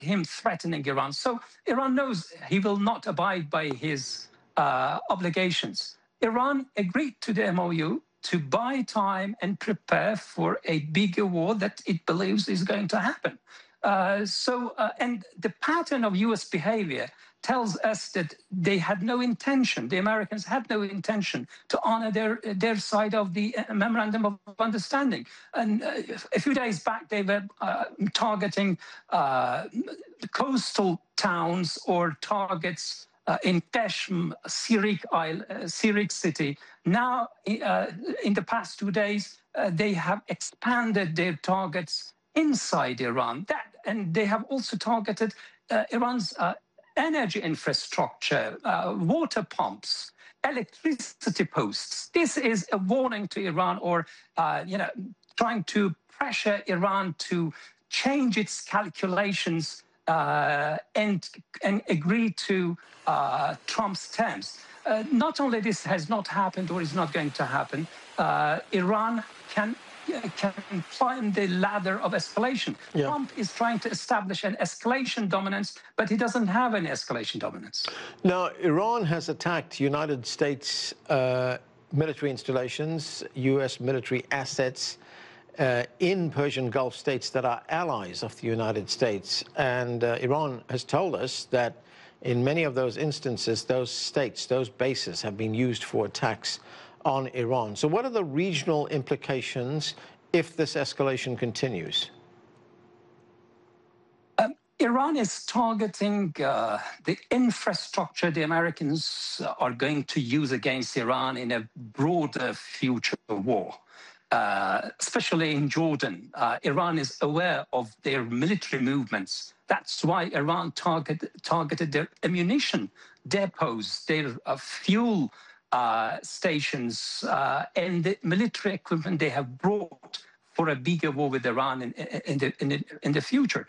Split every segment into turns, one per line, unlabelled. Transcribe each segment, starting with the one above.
him threatening Iran. So Iran knows he will not abide by his obligations. Iran agreed to the MOU to buy time and prepare for a bigger war that it believes is going to happen. And the pattern of US behavior tells us that they had no intention, the Americans had no intention to honor their side of the Memorandum of Understanding. And a few days back, they were targeting coastal towns or targets in Qeshm, Sirik city. Now, in the past 2 days, they have expanded their targets inside Iran. And they have also targeted Iran's energy infrastructure, water pumps, electricity posts. This is a warning to Iran, or trying to pressure Iran to change its calculations and agree to Trump's terms. Not only this has not happened or is not going to happen, Iran can climb the ladder of escalation. Yeah. Trump is trying to establish an escalation dominance, but he doesn't have any escalation dominance.
Now, Iran has attacked United States military installations, U.S. military assets in Persian Gulf states that are allies of the United States. And Iran has told us that in many of those instances, those states, those bases have been used for attacks on Iran. So what are the regional implications if this escalation continues?
Iran is targeting the infrastructure the Americans are going to use against Iran in a broader future war, especially in Jordan. Iran is aware of their military movements. That's why Iran targeted their ammunition depots, their fuel stations, and the military equipment they have brought for a bigger war with Iran in the future.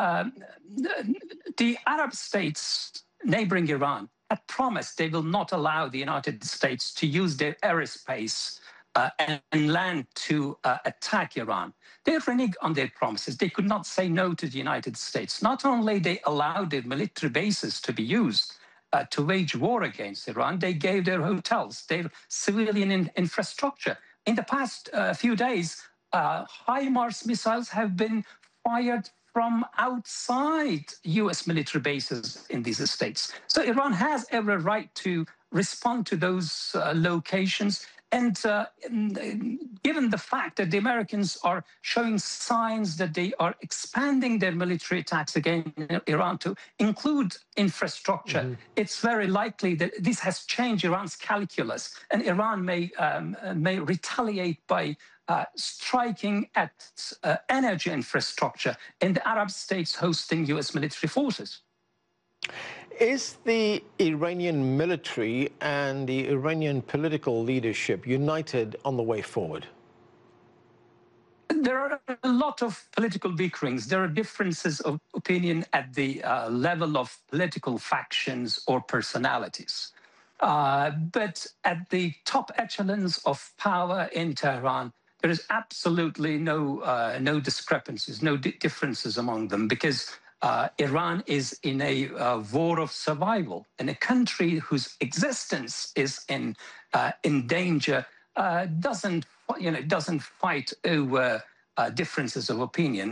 The Arab states neighboring Iran had promised they will not allow the United States to use their airspace and land to attack Iran. They reneged on their promises. They could not say no to the United States. Not only they allowed their military bases to be used to wage war against Iran, they gave their hotels, their civilian infrastructure. In the past few days, HIMARS missiles have been fired from outside U.S. military bases in these states. So Iran has every right to respond to those locations. And given the fact that the Americans are showing signs that they are expanding their military attacks against Iran to include infrastructure, it's very likely that this has changed Iran's calculus, and Iran may retaliate by striking at energy infrastructure in the Arab states hosting U.S. military forces.
Is the Iranian military and the Iranian political leadership united on the way forward?
There are a lot of political bickerings. There are differences of opinion at the level of political factions or personalities. But at the top echelons of power in Tehran, there is absolutely no discrepancies, no differences among them, because Iran is in a war of survival, and a country whose existence is in danger doesn't fight over differences of opinion.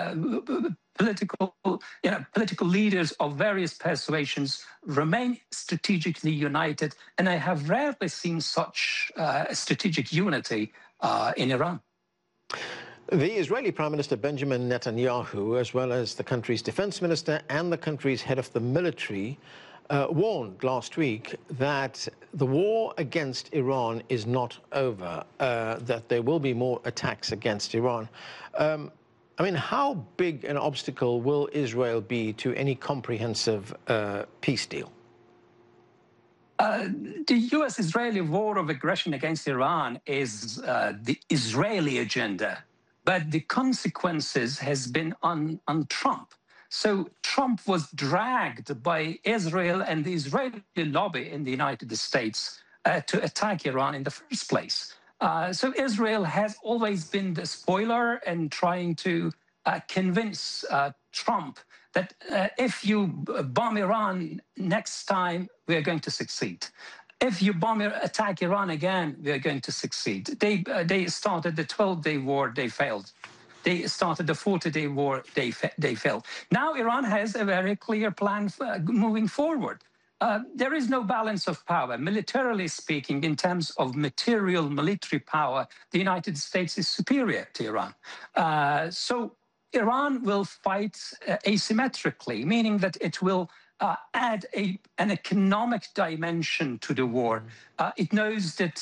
Political leaders of various persuasions remain strategically united, and I have rarely seen such strategic unity in Iran.
The Israeli Prime Minister Benjamin Netanyahu, as well as the country's defense minister and the country's head of the military, warned last week that the war against Iran is not over, that there will be more attacks against Iran. I mean, how big an obstacle will Israel be to any comprehensive peace deal?
The U.S.-Israeli war of aggression against Iran is the Israeli agenda, but the consequences has been on Trump. So Trump was dragged by Israel and the Israeli lobby in the United States to attack Iran in the first place. So Israel has always been the spoiler and trying to convince Trump that if you bomb Iran next time, we are going to succeed. If you attack Iran again, we are going to succeed. They started the 12-day war, they failed. They started the 40-day war, they failed. Now Iran has a very clear plan for moving forward. There is no balance of power. Militarily speaking, in terms of material military power, the United States is superior to Iran. So Iran will fight asymmetrically, meaning that it will add an economic dimension to the war. It knows that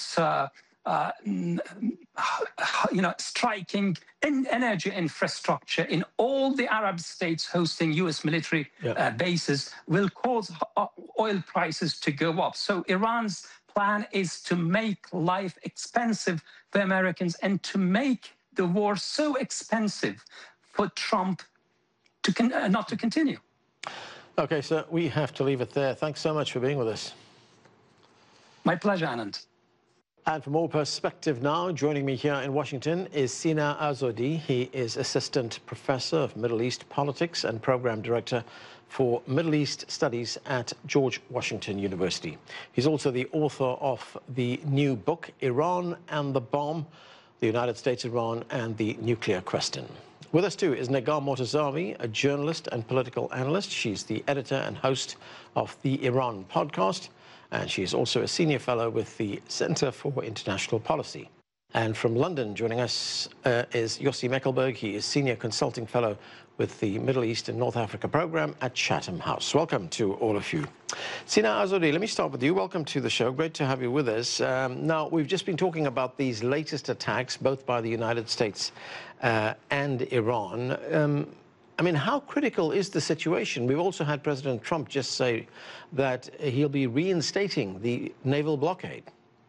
striking energy infrastructure in all the Arab states hosting U.S. military bases will cause oil prices to go up. So Iran's plan is to make life expensive for Americans and to make the war so expensive for Trump to not to continue.
Okay, so we have to leave it there. Thanks so much for being with us.
My pleasure, Anand.
And for more perspective now, joining me here in Washington is Sina Azodi. He is Assistant Professor of Middle East Politics and Program Director for Middle East Studies at George Washington University. He's also the author of the new book, Iran and the Bomb, the United States, Iran, and the Nuclear Question. With us, too, is Negar Mortazavi, a journalist and political analyst. She's the editor and host of the Iran podcast, and she is also a senior fellow with the Center for International Policy. And from London, joining us is Yossi Mekelberg. He is senior consulting fellow with the Middle East and North Africa program at Chatham House. Welcome to all of you. Sina Azodi, let me start with you. Welcome to the show. Great to have you with us. Now, we've just been talking about these latest attacks, both by the United States and Iran. I mean, how critical is the situation? We've also had President Trump just say that he'll be reinstating the naval blockade.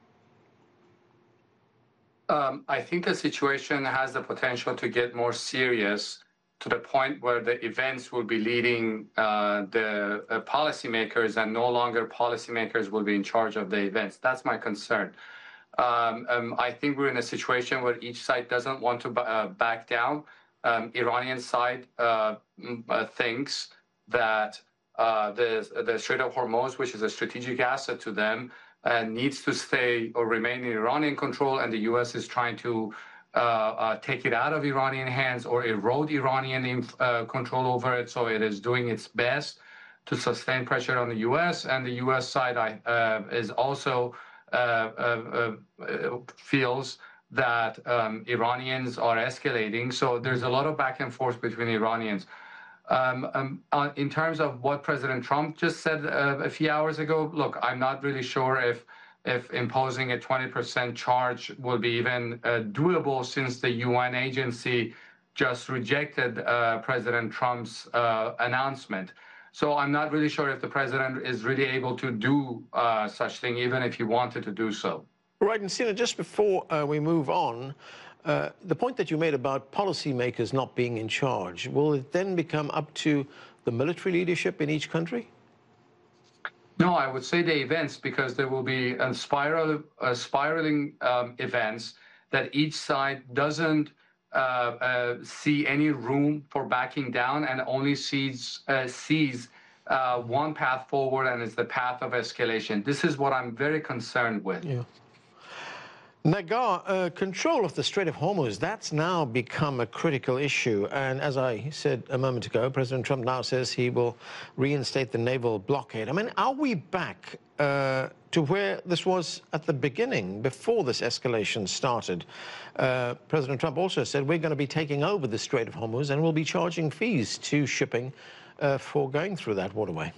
I think the situation has the potential to get more serious to the point where the events will be leading the policymakers, and no longer policymakers will be in charge of the events. That's my concern. I think we're in a situation where each side doesn't want to back down. Iranian side thinks that the Strait of Hormuz, which is a strategic asset to them, needs to stay or remain in Iranian control, and the U.S. is trying to take it out of Iranian hands or erode Iranian control over it. So it is doing its best to sustain pressure on the U.S. And the U.S. side is also feels that Iranians are escalating. So there's a lot of back and forth between Iranians. In terms of what President Trump just said a few hours ago, look, I'm not really sure if imposing a 20% charge will be even doable, since the UN agency just rejected President Trump's announcement. So I'm not really sure if the president is really able to do such thing, even if he wanted to do so.
Right, and Sina, just before we move on, the point that you made about policymakers not being in charge, will it then become up to the military leadership in each country?
No, I would say the events, because there will be a spiraling events that each side doesn't see any room for backing down, and only sees one path forward, and it's the path of escalation. This is what I'm very concerned with.
Yeah. Negar, control of the Strait of Hormuz, that's now become a critical issue. And as I said a moment ago, President Trump now says he will reinstate the naval blockade. I mean, are we back to where this was at the beginning, before this escalation started? President Trump also said we're going to be taking over the Strait of Hormuz and we'll be charging fees to shipping for going through that waterway.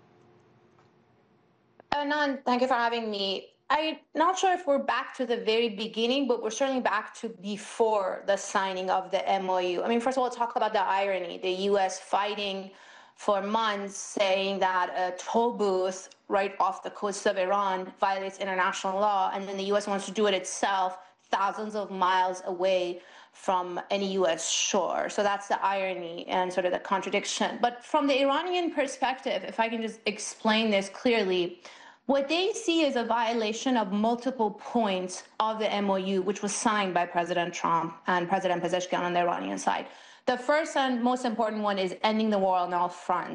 Anand, thank you for having me. I'm not sure if we're back to the very beginning, but we're certainly back to before the signing of the MOU. I mean, first of all, talk about the irony. The U.S. fighting for months, saying that a toll booth right off the coast of Iran violates international law, and then the U.S. wants to do it itself thousands of miles away from any U.S. shore. So that's the irony and sort of the contradiction. But from the Iranian perspective, if I can just explain this clearly, what they see is a violation of multiple points of the MOU, which was signed by President Trump and President Pezeshkian on the Iranian side. The first and most important one is ending the war on all fronts.